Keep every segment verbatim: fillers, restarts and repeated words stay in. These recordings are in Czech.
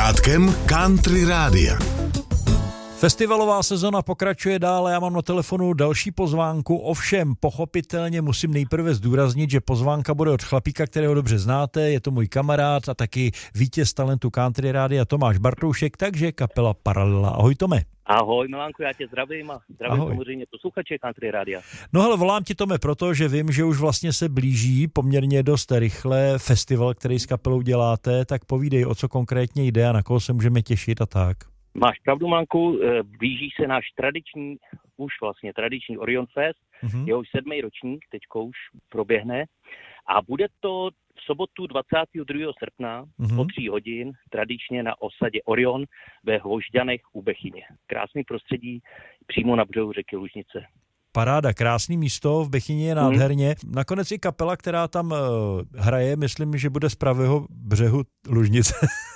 pořádkem Country Rádia. Festivalová sezona pokračuje dále, já mám na telefonu další pozvánku, ovšem pochopitelně musím nejprve zdůraznit, že pozvánka bude od chlapíka, kterého dobře znáte, je to můj kamarád a taky vítěz talentu Country Rádia Tomáš Bartoušek, takže kapela Paralela. Ahoj Tome. Ahoj Milánku, já tě zdravím a zdravím Ahoj. samozřejmě posluchače Country Rádia. No hele, volám ti Tome proto, že vím, že už vlastně se blíží poměrně dost rychle festival, který s kapelou děláte, tak povídej, o co konkrétně jde a na koho se můžeme těšit a tak. Máš pravdu, Milánku, blíží se náš tradiční, už vlastně tradiční Orion Fest, mm-hmm. jehož sedmý ročník teďko už proběhne a bude to v sobotu dvacátého druhého srpna mm-hmm. po tří hodin tradičně na osadě Orion ve Hvožďanech u Bechyně. Krásný prostředí přímo na břehu řeky Lužnice. Paráda, krásný místo, v Bechyni je nádherně. Hmm. Nakonec i kapela, která tam uh, hraje, myslím, že bude z pravého břehu Lužnice.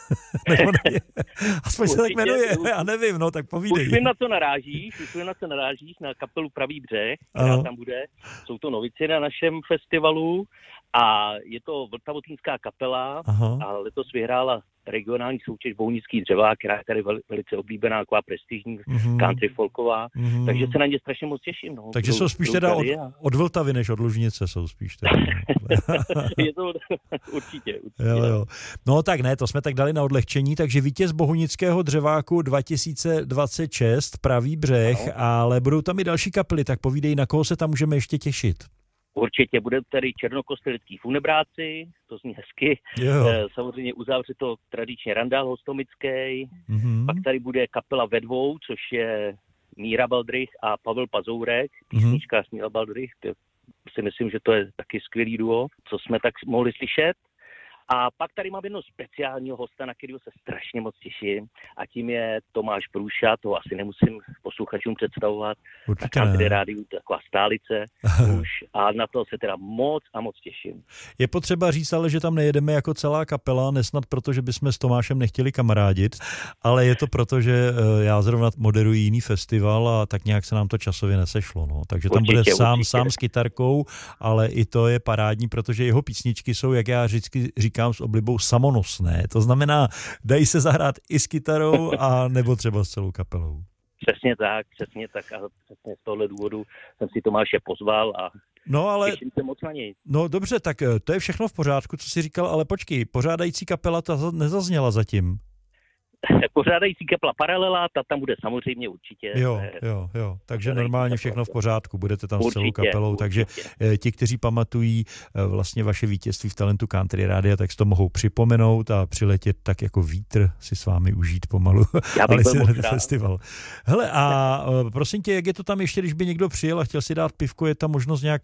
Aspoň se tak jmenuje, já nevím, no tak povídej. Už vím, na co narážíš, už vím, na co narážíš, na kapelu Pravý břeh, která ano. tam bude. Jsou to novici na našem festivalu a je to vltavotýnská kapela. Aha. A letos vyhrála regionální soutěž Bohunický dřeva, která je tady velice oblíbená, taková prestižní, mm-hmm. country folková, mm-hmm. takže se na ně strašně moc těším. No. Takže jsou spíš teda od, od Vltavy než od Lužnice, jsou spíš teda. Je to určitě, určitě. Jo, jo. No tak ne, to jsme tak dali na odlehčení, takže vítěz Bohunického dřeváku dva tisíce dvacet šest, Pravý břeh, ano. Ale budou tam i další kapely, tak povídej, na koho se tam můžeme ještě těšit. Určitě bude tady Černokostelický Funebráci, to zní hezky. Jo. Samozřejmě uzavře to tradičně Randál Hostomický, mm-hmm. pak tady bude kapela Ve dvou, což je Míra Baldrych a Pavel Pazourek, písnička mm-hmm. Míra Baldrych, to si myslím, že to je taky skvělý duo, co jsme tak mohli slyšet. A pak tady mám jedno speciálního hosta, na kterého se strašně moc těším a tím je Tomáš Průša, to asi nemusím posluchačům představovat. Určitě na Country Rádiu, taková stálice už a na to se teda moc a moc těším. Je potřeba říct ale, že tam nejedeme jako celá kapela, nesnad proto, že bychom s Tomášem nechtěli kamarádit, ale je to proto, že já zrovna moderuji jiný festival a tak nějak se nám to časově nesešlo. No. Takže tam určitě, bude sám, sám s kytarkou, ale i to je parádní, protože jeho písničky jsou, jak já vždycky říkám, s oblibou samonosné. To znamená, dají se zahrát i s kytarou a nebo třeba s celou kapelou. Přesně tak, přesně tak a přesně z tohohle důvodu jsem si Tomáše pozval a no, ale, těším se moc na něj. No dobře, tak to je všechno v pořádku, co jsi říkal, ale počkej, pořádající kapela ta nezazněla zatím. Pořádající kapela Paralela, ta tam bude samozřejmě určitě. Jo, jo, jo. Takže normálně všechno v pořádku, budete tam určitě, s celou kapelou, určitě. Takže ti, kteří pamatují vlastně vaše vítězství v talentu Country Rádia, tak si to mohou připomenout a přiletět tak jako vítr si s vámi užít pomalu. Já bych byl moc festival. Hele, a prosím tě, jak je to tam ještě, když by někdo přijel a chtěl si dát pivko, je tam možnost nějak